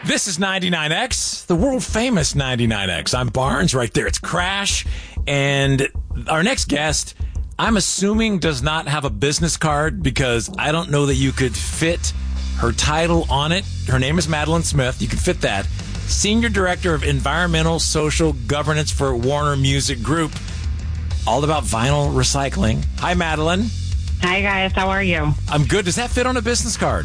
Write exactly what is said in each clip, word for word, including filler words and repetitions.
This is ninety-nine X, the world famous ninety-nine X. I'm Barnes. Right there, it's Crash. And our next guest, I'm assuming, does not have a business card because I don't know that you could fit her title on it. Her name is Madeline Smith. You could fit that. Senior Director of Environmental Social Governance for Warner Music Group. All about vinyl recycling. Hi, Madeline. Hi, guys. How are you? I'm good. Does that fit on a business card?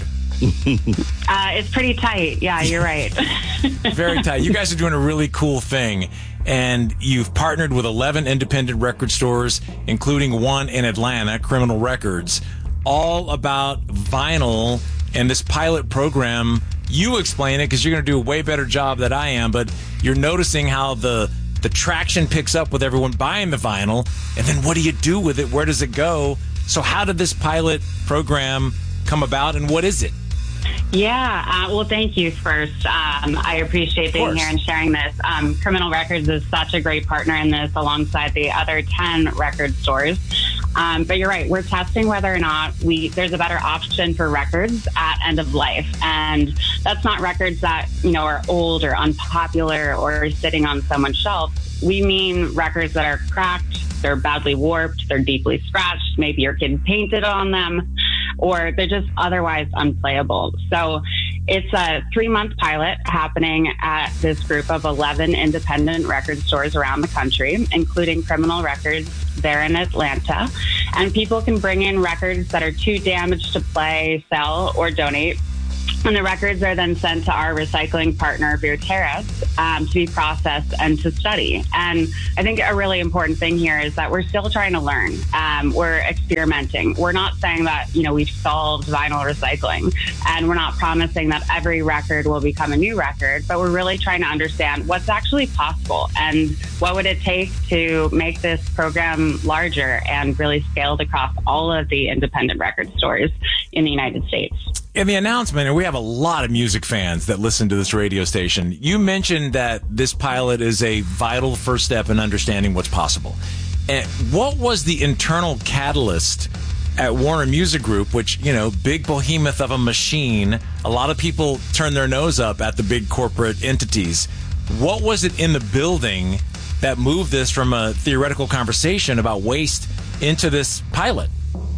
uh, it's pretty tight. Yeah, you're right. Very tight. You guys are doing a really cool thing. And you've partnered with eleven independent record stores, including one in Atlanta, Criminal Records, all about vinyl and this pilot program. You explain it because you're going to do a way better job than I am, but you're noticing how the the traction picks up with everyone buying the vinyl, and then what do you do with it? Where does it go? So how did this pilot program come about, and what is it? Yeah, uh, well, thank you first. Um, I appreciate being here and sharing this. Um, Criminal Records is such a great partner in this alongside the other ten record stores. Um, but you're right, we're testing whether or not we there's a better option for records at end of life. And that's not records that, you know, are old or unpopular or sitting on someone's shelf. We mean records that are cracked, they're badly warped, they're deeply scratched, maybe your kid painted on them, or they're just otherwise unplayable. So it's a three-month pilot happening at this group of eleven independent record stores around the country, including Criminal Records there in Atlanta. And people can bring in records that are too damaged to play, sell, or donate. And the records are then sent to our recycling partner, Beer Terrace, um, to be processed and to study. And I think a really important thing here is that we're still trying to learn. Um, we're experimenting. We're not saying that, you know, we've solved vinyl recycling, and we're not promising that every record will become a new record, but we're really trying to understand what's actually possible and what would it take to make this program larger and really scaled across all of the independent record stores in the United States. In the announcement, and we have a lot of music fans that listen to this radio station, you mentioned that this pilot is a vital first step in understanding what's possible. And what was the internal catalyst at Warner Music Group, which, you know, big behemoth of a machine, a lot of people turn their nose up at the big corporate entities. What was it in the building that moved this from a theoretical conversation about waste into this pilot?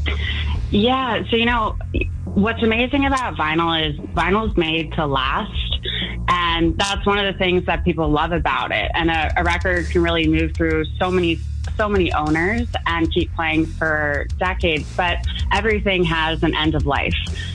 Yeah, so, you know, what's amazing about vinyl is vinyl is made to last, and that's one of the things that people love about it. And a, a record can really move through so many so many owners and keep playing for decades, but everything has an end of life.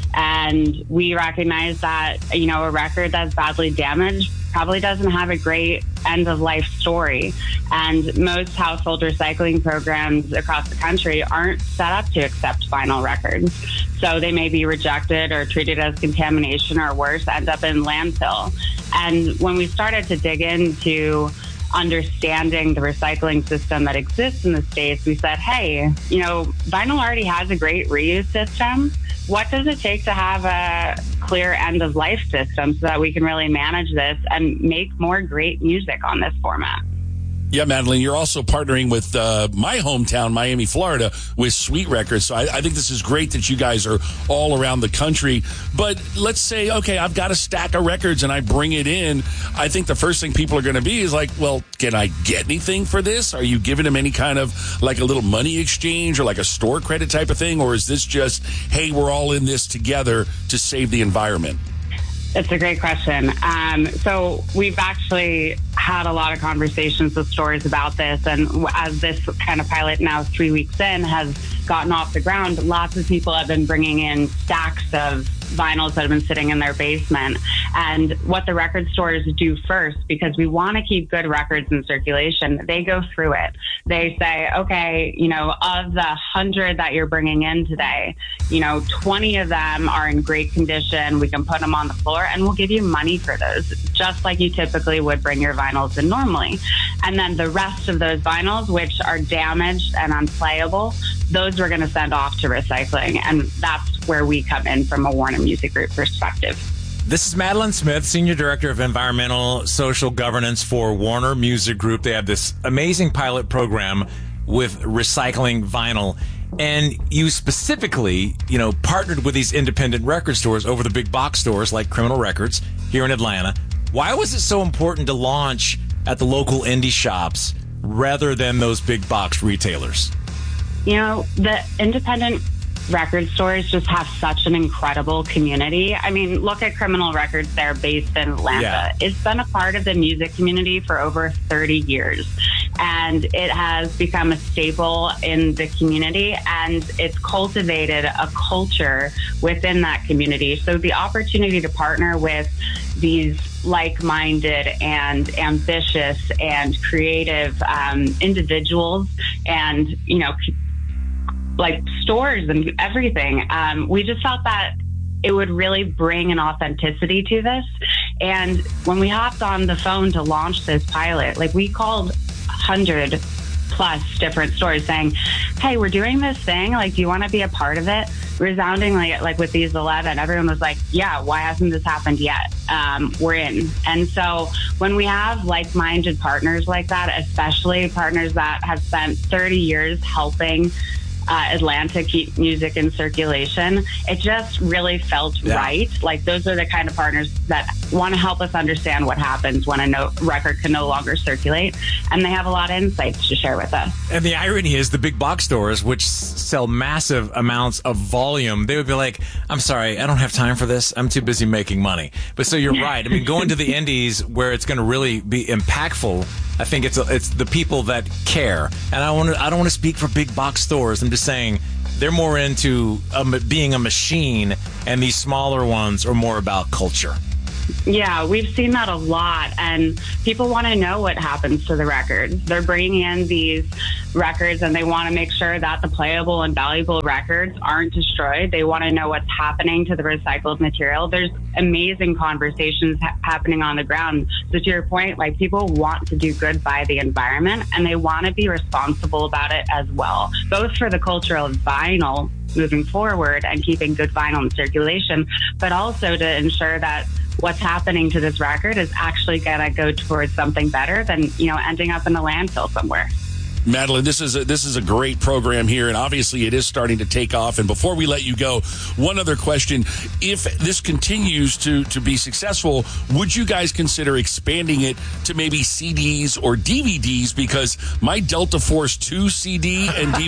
And we recognize that, you know, a record that's badly damaged probably doesn't have a great end of life story. And most household recycling programs across the country aren't set up to accept vinyl records. So they may be rejected or treated as contamination, or worse, end up in landfill. And when we started to dig into understanding the recycling system that exists in the States, we said, hey, you know, vinyl already has a great reuse system. What does it take to have a clear end of life system so that we can really manage this and make more great music on this format? Yeah, Madeline, you're also partnering with uh, my hometown, Miami, Florida, with Sweet Records. So I, I think this is great that you guys are all around the country. But let's say, okay, I've got a stack of records and I bring it in. I think the first thing people are going to be is like, well, can I get anything for this? Are you giving them any kind of like a little money exchange or like a store credit type of thing? Or is this just, hey, we're all in this together to save the environment? It's a great question. Um, so we've actually had a lot of conversations with stores about this. And as this kind of pilot now three weeks in has gotten off the ground, lots of people have been bringing in stacks of vinyls that have been sitting in their basement. And what the record stores do first, because we want to keep good records in circulation, they go through it. They say, okay, you know, of the hundred that you're bringing in today, you know, twenty of them are in great condition. We can put them on the floor and we'll give you money for those, just like you typically would bring your vinyls in normally. And then the rest of those vinyls, which are damaged and unplayable, those we're going to send off to recycling. And that's where we come in from a Warner Music Group perspective. This is Madeline Smith, Senior Director of Environmental Social Governance for Warner Music Group. They have this amazing pilot program with recycling vinyl. And you specifically, you know, partnered with these independent record stores over the big box stores like Criminal Records here in Atlanta. Why was it so important to launch at the local indie shops rather than those big box retailers? You know, the independent record stores just have such an incredible community. I mean, look at Criminal Records. They're based in Atlanta. Yeah. It's been a part of the music community for over thirty years. And it has become a staple in the community, and it's cultivated a culture within that community. So the opportunity to partner with these like-minded and ambitious and creative um, individuals and, you know, like stores and everything, um, we just felt that it would really bring an authenticity to this. And when we hopped on the phone to launch this pilot, like we called one hundred plus different stores saying, hey, we're doing this thing. Like, do you want to be a part of it? Resoundingly, like with these eleven, everyone was like, yeah, why hasn't this happened yet? Um, we're in. And so when we have like-minded partners like that, especially partners that have spent thirty years helping Uh, Atlanta keep music in circulation, it just really felt yeah. right. Like, those are the kind of partners that want to help us understand what happens when a no- record can no longer circulate, and they have a lot of insights to share with us. And the irony is the big box stores, which sell massive amounts of volume, they would be like, I'm sorry, I don't have time for this. I'm too busy making money. But so you're right. I mean, going to the indies where it's going to really be impactful, I think it's it's the people that care. And I want to I don't want to speak for big box stores. I'm just saying they're more into um, being a machine, and these smaller ones are more about culture. Yeah, we've seen that a lot, and people want to know what happens to the records. They're bringing in these records, and they want to make sure that the playable and valuable records aren't destroyed. They want to know what's happening to the recycled material. There's amazing conversations ha- happening on the ground. So to your point, like, people want to do good by the environment, and they want to be responsible about it as well, both for the culture of vinyl moving forward and keeping good vinyl in circulation, but also to ensure that what's happening to this record is actually going to go towards something better than, you know, ending up in a landfill somewhere. Madeline, this is a, this is a great program here, and obviously it is starting to take off. And before we let you go, one other question. If this continues to, to be successful, would you guys consider expanding it to maybe C Ds or D V Ds? Because my Delta Force two C D and D